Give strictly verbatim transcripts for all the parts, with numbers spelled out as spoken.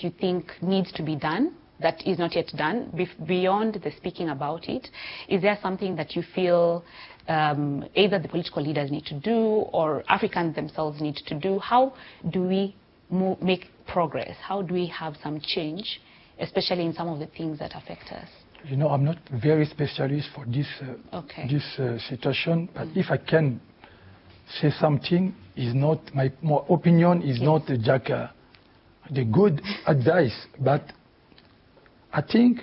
that you think needs to be done that is not yet done, Bef beyond the speaking about it? Is there something that you feel um, either the political leaders need to do or Africans themselves need to do? How do we move, make progress? How do we have some change, especially in some of the things that affect us? You know, I'm not very specialist for this, uh, okay. this uh, situation, but mm. if I can say something, is not my, my opinion is yes. not uh, Jack, uh, the good advice, but I think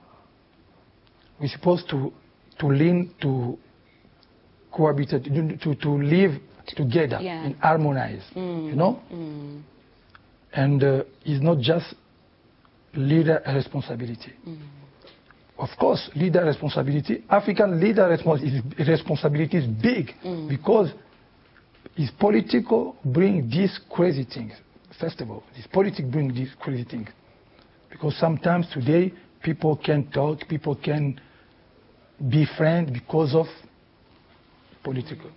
we're supposed to to learn to cohabit, to to live together yeah. and harmonize. Mm. You know, mm. and uh, it's not just leader responsibility. Mm. Of course, leader responsibility. African leader respons responsibility is big mm. because it's political bring these crazy things. First of all, it's politics bring these crazy things. Because sometimes today people can talk, people can be friends because of political.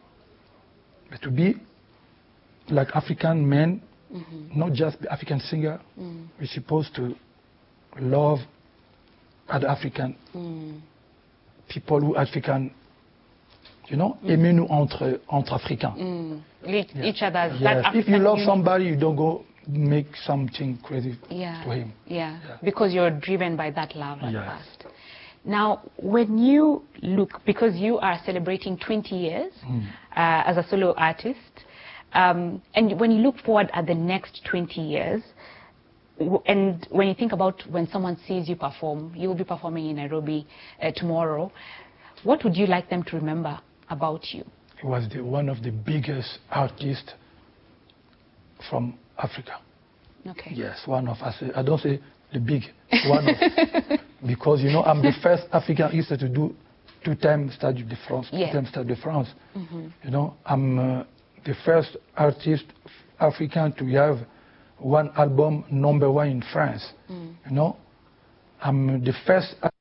But to be like African men, mm-hmm. not just African singer, mm. we're supposed to love other African mm. people who African, you know, mm. aimez-nous entre, entre Africains. Mm. Each, yeah. each other's. Yes. That if you love unity. somebody, you don't go make something crazy yeah. to him. Yeah. yeah, because you're driven by that love at yes. first. Now, when you look, because you are celebrating twenty years mm. uh, as a solo artist, um, and when you look forward at the next twenty years, w and when you think about when someone sees you perform, you will be performing in Nairobi uh, tomorrow, what would you like them to remember about you? He was the, one of the biggest artists from Africa. Okay. Yes, one of us. I don't say the big, one of, because you know I'm the first African artist to do two-time Stade de France, yeah. two-time Stade de France. Mm-hmm. You know, I'm uh, the first artist African to have one album number one in France. Mm. You know, I'm the first